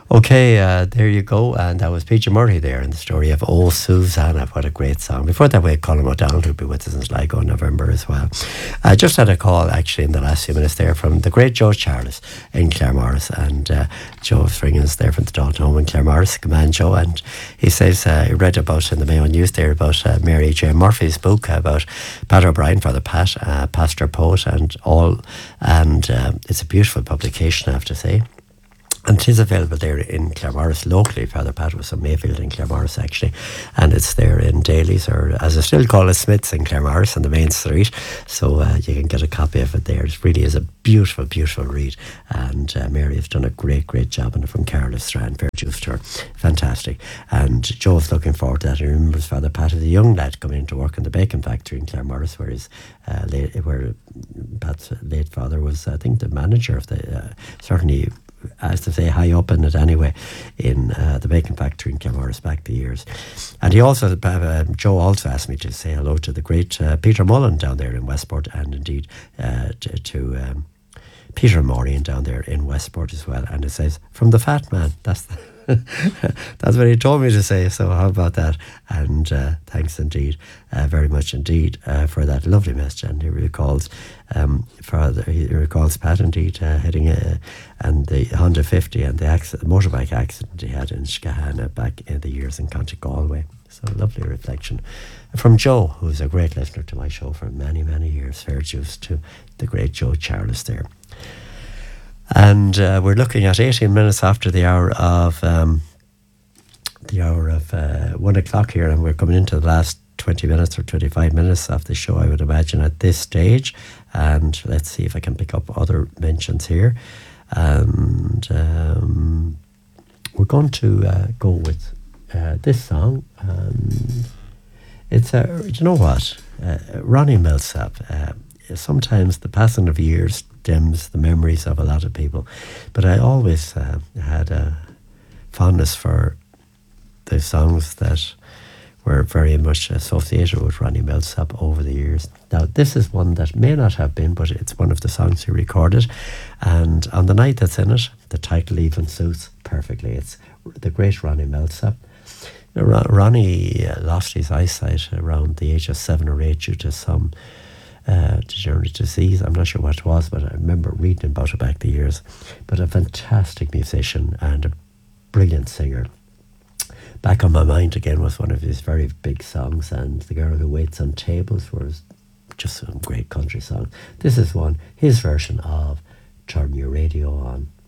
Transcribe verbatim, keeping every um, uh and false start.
Okay, uh, there you go. And that was Peter Murray there in the story of Oh Susanna. What a great song. Before that, we had Colin O'Donnell, who'll be with us in Sligo in November as well. I just had a call actually in the last few minutes there from the great Joe Charles in Claremorris. And uh, Joe's ringing us there from the Dalton home in Claremorris. Good man, Joe. And he says uh, he read about in the Mayo News there about uh, Mary J. Murphy's book about Pat O'Brien, Father Pat, uh, pastor, poet, and all. And uh, it's a beautiful publication, I have to say. And it is available there in Claremorris locally. Father Pat was from Mayfield in Claremorris actually, and it's there in Daly's, or as I still call it, Smith's in Claremorris on the main street. So uh, you can get a copy of it there. It really is a beautiful, beautiful read, and uh, Mary has done a great, great job on it from Carol Strand. Fair dues to her, fantastic. And Joe's looking forward to that. He remembers Father Pat as a young lad coming into work in the bacon factory in Claremorris, where his uh, late, where Pat's late father was, I think, the manager of the uh, certainly. As to say, high up in it anyway, in uh, the bacon factory in Claremorris back the years. And he also, uh, Joe also asked me to say hello to the great uh, Peter Mullen down there in Westport, and indeed uh, to, to um, Peter Maureen down there in Westport as well. And it says, from the fat man. That's the that's what he told me to say, so how about that? And uh, thanks indeed, uh, very much indeed, uh, for that lovely message. And he recalls um, further, he recalls Pat indeed uh, heading uh, and the Honda fifty and the accident, the motorbike accident he had in Skahana back in the years in County Galway. So a lovely reflection from Joe, who's a great listener to my show for many, many years. Fair dues to the great Joe Charles there. And uh, we're looking at eighteen minutes after the hour of um, the hour of uh, one o'clock here, and we're coming into the last twenty minutes or twenty-five minutes of the show, I would imagine, at this stage. And let's see if I can pick up other mentions here. And um, we're going to uh, go with uh, this song. And it's a, uh, you know what, uh, Ronnie Milsap. Uh, sometimes the passing of years dims the memories of a lot of people, but I always uh, had a fondness for the songs that were very much associated with Ronnie Milsap over the years. Now, this is one that may not have been, but it's one of the songs he recorded, and on the night that's in it, the title even suits perfectly. It's the great Ronnie Milsap. You know, Ronnie uh, lost his eyesight around the age of seven or eight due to some Uh, degenerative disease. I'm not sure what it was, but I remember reading about it back the years. But a fantastic musician and a brilliant singer. Back on My Mind Again was one of his very big songs, and The Girl Who Waits on Tables was just a great country song. This is one, his version of Turn Your Radio On.